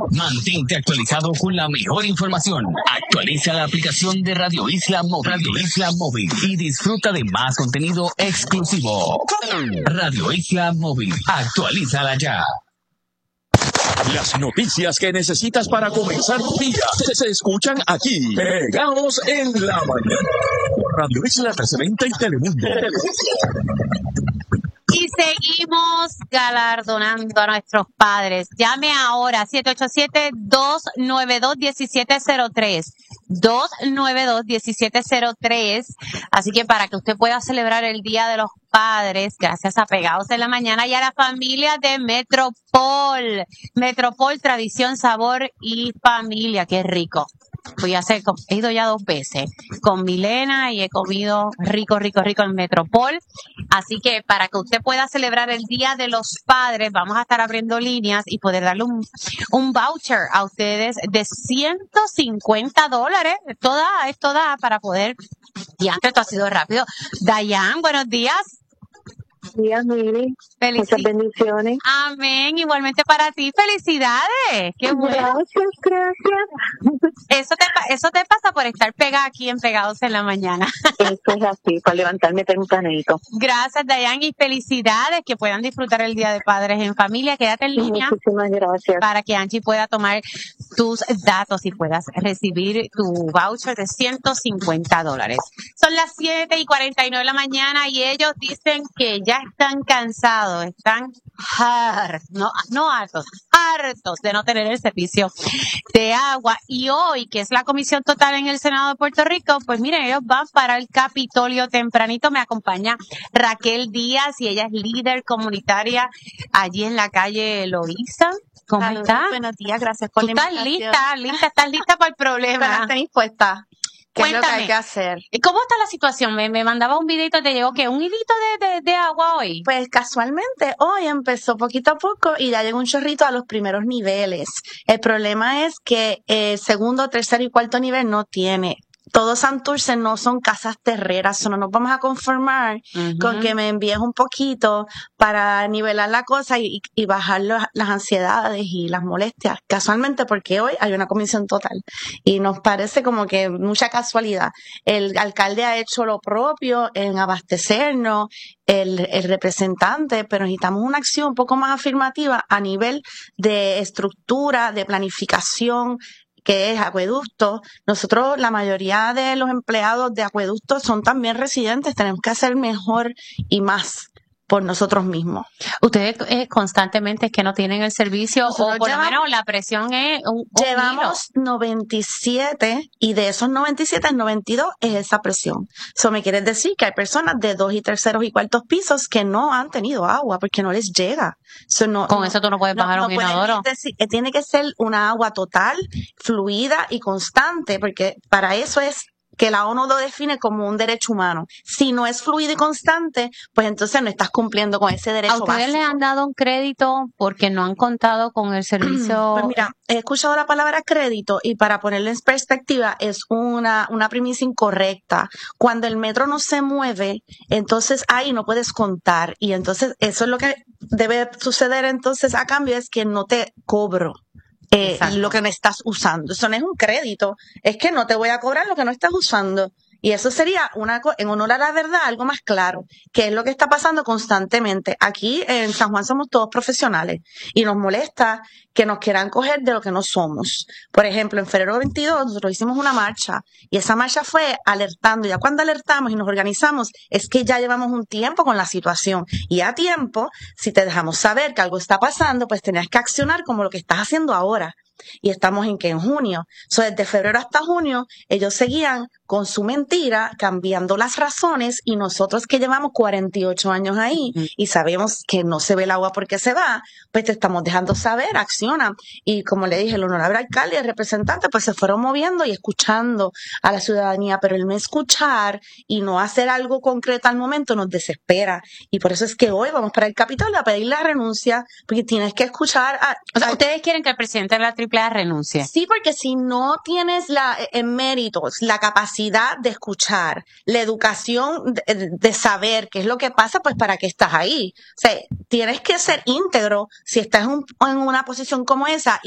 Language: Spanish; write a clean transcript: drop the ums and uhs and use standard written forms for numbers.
Mantente actualizado con la mejor información. Actualiza la aplicación de Radio Isla Móvil. Radio Isla Móvil y disfruta de más contenido exclusivo. Radio Isla Móvil. Actualízala ya. Las noticias que necesitas para comenzar tu día se escuchan aquí. Pegados en la mañana. Radio Isla 1320 y Telemundo. Y seguimos galardonando a nuestros padres. Llame ahora, 787-292-1703. 292-1703. Así que para que usted pueda celebrar el Día de los Padres, gracias a Pegados en la Mañana y a la familia de Metropol. Metropol, tradición, sabor y familia. Qué rico. He ido ya 2 veces con Milena y he comido rico en Metropol. Así que para que usted pueda celebrar el Día de los Padres, vamos a estar abriendo líneas y poder darle un voucher a ustedes de $150. Esto da para poder. Y antes esto ha sido rápido. Dayan, buenos días. Días, Mili. Muchas bendiciones. Amén. Igualmente para ti. Felicidades. Qué bueno. Gracias. Eso te pasa por estar pegada aquí en Pegados en la Mañana. Eso es así, para levantarme tempranito. Gracias, Dayan, y felicidades. Que puedan disfrutar el Día de Padres en familia. Quédate en línea. Muchísimas gracias. Para que Angie pueda tomar tus datos y puedas recibir tu voucher de $150. Son las 7:49 de la mañana y ellos dicen que ya están cansados, están hartos de no tener el servicio de agua. Y hoy, que es la Comisión Total en el Senado de Puerto Rico, pues miren, ellos van para el Capitolio tempranito. Me acompaña Raquel Díaz y ella es líder comunitaria allí en la calle Loíza. ¿Cómo estás? Buenos días, gracias por la invitación. ¿Estás lista para el problema? Pero estoy dispuesta. ¿Qué Cuéntame, es lo que hay que hacer? ¿Cómo está la situación? Me mandaba un videito, te llegó ¿qué? ¿Un hilito de agua hoy? Pues casualmente hoy empezó poquito a poco y ya llegó un chorrito a los primeros niveles. El problema es que segundo, tercer y cuarto nivel no tiene. Todo Santurce no son casas terreras, no nos vamos a conformar con que me envíes un poquito para nivelar la cosa y bajar las ansiedades y las molestias. Casualmente porque hoy hay una comisión total y nos parece como que mucha casualidad. El alcalde ha hecho lo propio en abastecernos, el representante, pero necesitamos una acción un poco más afirmativa a nivel de estructura, de planificación, que es acueducto. Nosotros, la mayoría de los empleados de acueductos son también residentes, tenemos que hacer mejor y más por nosotros mismos. Ustedes constantemente es que no tienen el servicio, nosotros o por lo menos la presión es llevamos 97 y de esos 97, el 92 es esa presión. Eso me quiere decir que hay personas de 2 y terceros y cuartos pisos que no han tenido agua porque no les llega. Con eso tú no puedes bajar un inodoro. Tiene que ser una agua total, fluida y constante, porque para eso es que la ONU lo define como un derecho humano. Si no es fluido y constante, pues entonces no estás cumpliendo con ese derecho básico. ¿A ustedes les han dado un crédito porque no han contado con el servicio? Pues mira, he escuchado la palabra crédito y para ponerlo en perspectiva es una premisa incorrecta. Cuando el metro no se mueve, entonces ahí no puedes contar y entonces eso es lo que debe suceder entonces a cambio es que no te cobro. Lo que me estás usando. Eso no es un crédito, es que no te voy a cobrar lo que no estás usando. Y eso sería en honor a la verdad, algo más claro, que es lo que está pasando constantemente. Aquí en San Juan somos todos profesionales y nos molesta que nos quieran coger de lo que no somos. Por ejemplo, en febrero 22 nosotros hicimos una marcha y esa marcha fue alertando. Ya cuando alertamos y nos organizamos es que ya llevamos un tiempo con la situación. Y a tiempo, si te dejamos saber que algo está pasando, pues tenías que accionar como lo que estás haciendo ahora. Y estamos en junio. Desde febrero hasta junio, ellos seguían con su mentira, cambiando las razones, y nosotros que llevamos 48 años ahí y sabemos que no se ve el agua porque se va, pues te estamos dejando saber, acciona. Y como le dije, el honorable alcalde y el representante pues se fueron moviendo y escuchando a la ciudadanía, pero el no escuchar y no hacer algo concreto al momento nos desespera. Y por eso es que hoy vamos para el Capitolio a pedir la renuncia, porque tienes que escuchar ¿ustedes quieren que el presidente de la AAA renuncie? Sí, porque si no tienes en méritos, la capacidad de escuchar, la educación de saber qué es lo que pasa, pues ¿para qué estás ahí? O sea, tienes que ser íntegro si estás en una posición como esa